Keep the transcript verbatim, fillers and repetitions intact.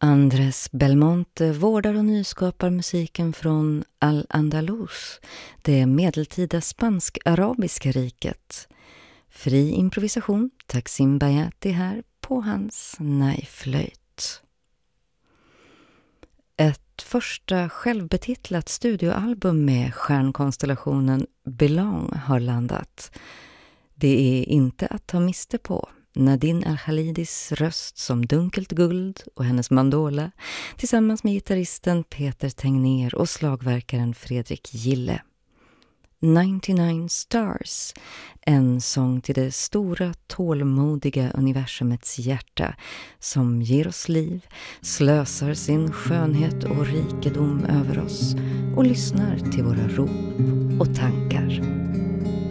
Andrés Belmonte vårdar och nyskapar musiken från Al-Andalus, det medeltida spansk-arabiska riket. Fri improvisation, Taksim Bayati här på hans najflöjt. Ett första självbetitlat studioalbum med stjärnkonstellationen Belong har landat. Det är inte att ta miste på. Nadine Al-Khalidis röst som dunkelt guld och hennes mandola tillsammans med gitarristen Peter Tegnér och slagverkaren Fredrik Gille. nittionio Stars, en sång till det stora tålmodiga universumets hjärta som ger oss liv, slösar sin skönhet och rikedom över oss och lyssnar till våra rop och tankar.